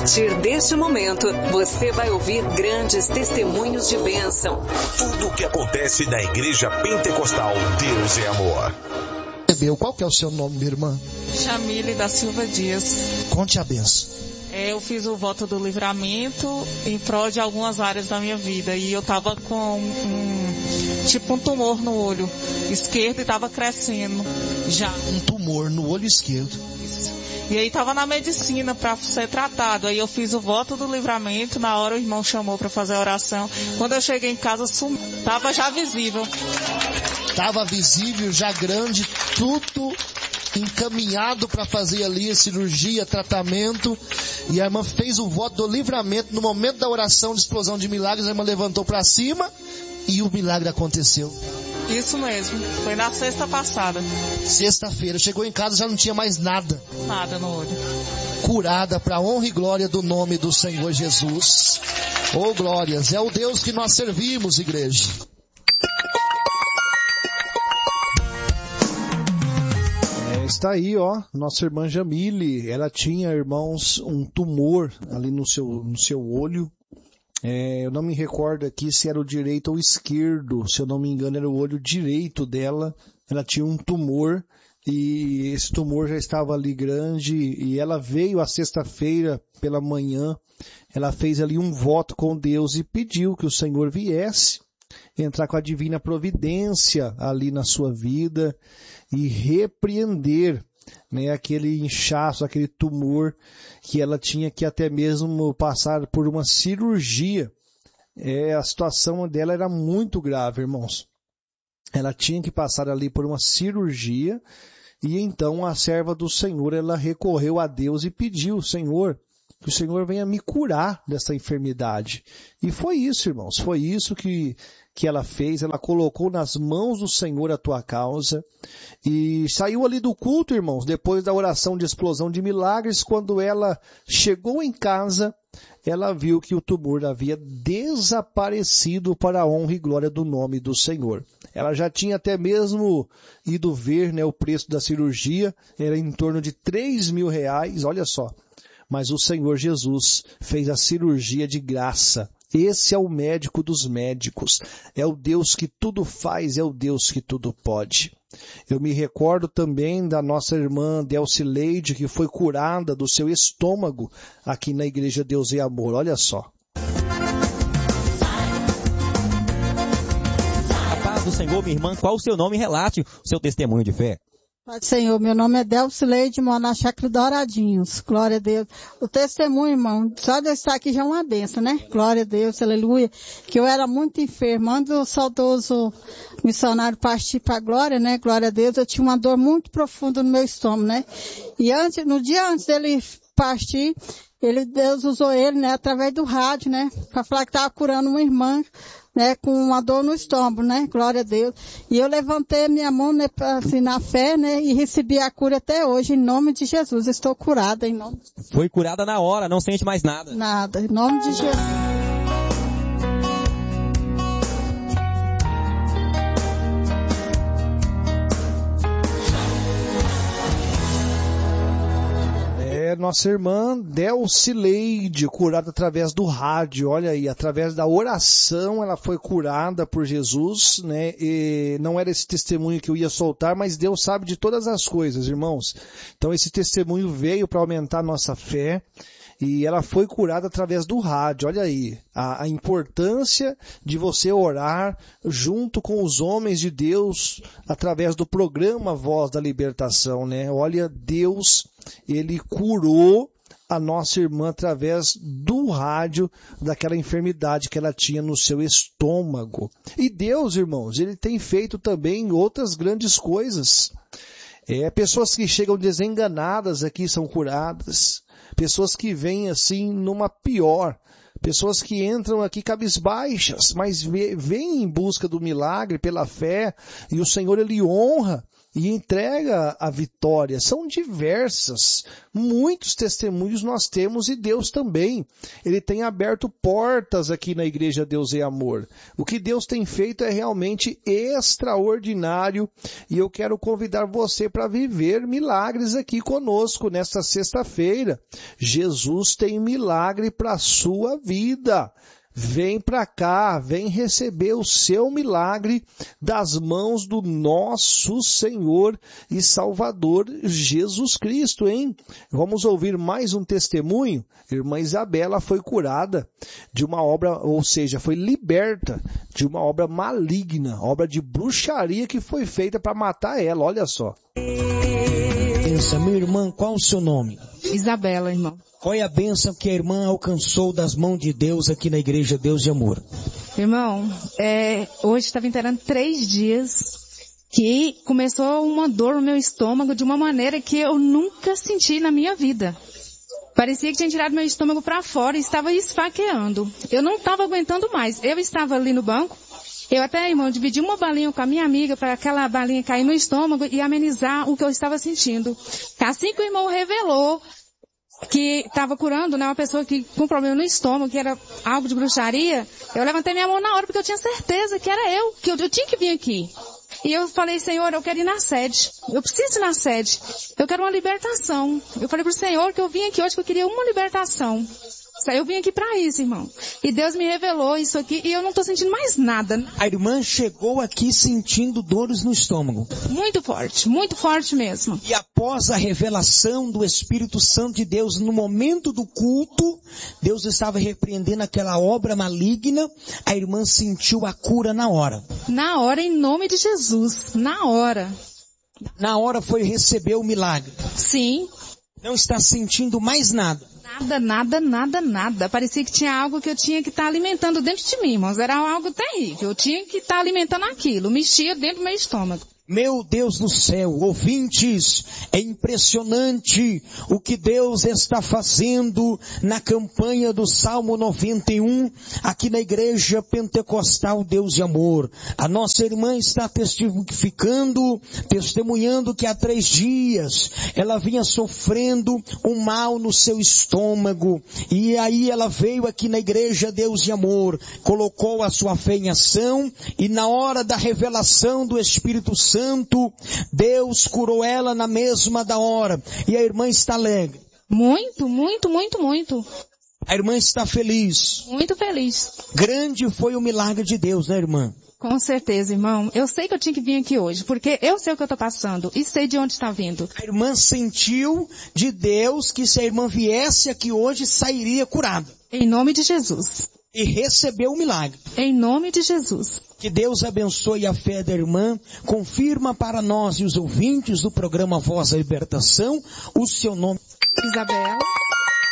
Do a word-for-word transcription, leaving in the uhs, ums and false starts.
partir deste momento, você vai ouvir grandes testemunhos de bênção. Tudo o que acontece na Igreja Pentecostal Deus é Amor. Qual que é o seu nome, minha irmã? Jamile da Silva Dias. Conte a benção. Eu fiz o voto do livramento em prol de algumas áreas da minha vida. E eu estava com um, tipo um tumor no olho esquerdo e estava crescendo já. Um tumor no olho esquerdo. Isso. E aí estava na medicina para ser tratado. Aí eu fiz o voto do livramento. Na hora o irmão chamou para fazer a oração. Quando eu cheguei em casa, estava já visível. Estava visível, já grande, tudo encaminhado para fazer ali a cirurgia, tratamento. E a irmã fez o voto do livramento. No momento da oração de explosão de milagres, a irmã levantou para cima e o milagre aconteceu. Isso mesmo, foi na sexta passada. Sexta-feira, chegou em casa, já não tinha mais nada. Nada no olho. Curada para a honra e glória do nome do Senhor Jesus. Oh glórias, é o Deus que nós servimos, igreja. Está aí, ó, nossa irmã Jamile. Ela tinha, irmãos, um tumor ali no seu, no seu olho. É, eu não me recordo aqui se era o direito ou o esquerdo. Se eu não me engano, era o olho direito dela. Ela tinha um tumor e esse tumor já estava ali grande. E ela veio a sexta-feira pela manhã. Ela fez ali um voto com Deus e pediu que o Senhor viesse entrar com a divina providência ali na sua vida e repreender, né, aquele inchaço, aquele tumor que ela tinha que até mesmo passar por uma cirurgia. É, a situação dela era muito grave, irmãos. Ela tinha que passar ali por uma cirurgia e então a serva do Senhor, ela recorreu a Deus e pediu, Senhor, que o Senhor venha me curar dessa enfermidade. E foi isso, irmãos, foi isso que, que ela fez. Ela colocou nas mãos do Senhor a tua causa e saiu ali do culto, irmãos, depois da oração de explosão de milagres. Quando ela chegou em casa, ela viu que o tumor havia desaparecido para a honra e glória do nome do Senhor. Ela já tinha até mesmo ido ver, né, o preço da cirurgia, era em torno de três mil reais, olha só. Mas o Senhor Jesus fez a cirurgia de graça. Esse é o médico dos médicos. É o Deus que tudo faz, é o Deus que tudo pode. Eu me recordo também da nossa irmã Delcileide, que foi curada do seu estômago aqui na Igreja Deus é Amor. Olha só. A paz do Senhor, minha irmã, qual o seu nome? Relate o seu testemunho de fé. Pai do Senhor, meu nome é Delcileide, moro na Chácara Douradinhos. Glória a Deus. O testemunho, irmão, só de eu estar aqui já é uma benção, né? Glória a Deus, aleluia. Que eu era muito enfermo. Antes do saudoso missionário partir para a glória, né? Glória a Deus, eu tinha uma dor muito profunda no meu estômago, né? E antes, no dia antes dele partir, ele, Deus usou ele, né? Através do rádio, né? Para falar que estava curando uma irmã, né, com uma dor no estômago, né, glória a Deus. E eu levantei minha mão, né, assim, na fé, né, e recebi a cura até hoje, em nome de Jesus. Estou curada, em nome de Jesus. Foi curada na hora, não sente mais nada. Nada, em nome de Jesus. Nossa irmã Delcileide, curada através do rádio, olha aí, através da oração ela foi curada por Jesus, né? E não era esse testemunho que eu ia soltar, mas Deus sabe de todas as coisas, irmãos. Então esse testemunho veio para aumentar a nossa fé. E ela foi curada através do rádio. Olha aí, a, a importância de você orar junto com os homens de Deus através do programa Voz da Libertação, né? Olha, Deus, Ele curou a nossa irmã através do rádio daquela enfermidade que ela tinha no seu estômago. E Deus, irmãos, Ele tem feito também outras grandes coisas. É, pessoas que chegam desenganadas aqui são curadas. Pessoas que vêm assim numa pior. Pessoas que entram aqui cabisbaixas, mas vêm em busca do milagre pela fé. E o Senhor, Ele honra e entrega a vitória. São diversas, muitos testemunhos nós temos e Deus também. Ele tem aberto portas aqui na Igreja Deus é Amor. O que Deus tem feito é realmente extraordinário e eu quero convidar você para viver milagres aqui conosco nesta sexta-feira. Jesus tem milagre para a sua vida. Vem para cá, vem receber o seu milagre das mãos do nosso Senhor e Salvador Jesus Cristo, hein? Vamos ouvir mais um testemunho. Irmã Isabela foi curada de uma obra, ou seja, foi liberta de uma obra maligna, obra de bruxaria que foi feita para matar ela, olha só. Pensa, minha irmã, qual o seu nome? Isabela, irmão. Qual é a bênção que a irmã alcançou das mãos de Deus aqui na Igreja Deus de Amor? Irmão, é, hoje estava inteirando três dias que começou uma dor no meu estômago de uma maneira que eu nunca senti na minha vida. Parecia que tinha tirado meu estômago para fora e estava esfaqueando. Eu não estava aguentando mais. Eu estava ali no banco. Eu até, irmão, dividi uma balinha com a minha amiga para aquela balinha cair no estômago e amenizar o que eu estava sentindo. Assim que o irmão revelou que estava curando, né, uma pessoa que com problema no estômago, que era algo de bruxaria, eu levantei minha mão na hora porque eu tinha certeza que era eu, que eu, eu tinha que vir aqui. E eu falei, Senhor, eu quero ir na sede. Eu preciso ir na sede. Eu quero uma libertação. Eu falei pro Senhor que eu vim aqui hoje que eu queria uma libertação. Eu vim aqui para isso, irmão. E Deus me revelou isso aqui e eu não estou sentindo mais nada. A irmã chegou aqui sentindo dores no estômago. Muito forte, muito forte mesmo. E após a revelação do Espírito Santo de Deus, no momento do culto, Deus estava repreendendo aquela obra maligna, a irmã sentiu a cura na hora. Na hora, em nome de Jesus. Na hora. Na hora foi receber o milagre. Sim. Não está sentindo mais nada. Nada, nada, nada, nada. Parecia que tinha algo que eu tinha que estar alimentando dentro de mim, irmãos. Era algo terrível. Eu tinha que estar alimentando aquilo. Mexia dentro do meu estômago. Meu Deus do céu, ouvintes, é impressionante o que Deus está fazendo na campanha do Salmo noventa e um, aqui na Igreja Pentecostal Deus de Amor. A nossa irmã está testificando, testemunhando que há três dias ela vinha sofrendo um mal no seu estômago. E aí ela veio aqui na Igreja Deus de Amor, colocou a sua fé em ação e na hora da revelação do Espírito Santo, Santo, Deus curou ela na mesma da hora. E a irmã está alegre. Muito, muito, muito, muito. A irmã está feliz. Muito feliz. Grande foi o milagre de Deus, né, irmã? Com certeza, irmão. Eu sei que eu tinha que vir aqui hoje, porque eu sei o que eu estou passando e sei de onde está vindo. A irmã sentiu de Deus que se a irmã viesse aqui hoje, sairia curada. Em nome de Jesus. E recebeu o milagre. Em nome de Jesus. Que Deus abençoe a fé da irmã. Confirma para nós e os ouvintes do programa Voz da Libertação o seu nome. Isabela.